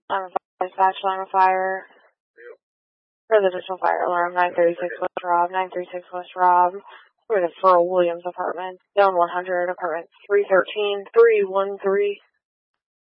I'm a dispatch line of fire. Residential fire alarm 936 West Rob, 936 West Rob. We're the Furl Williams apartment. Down 100, apartment 313, 313.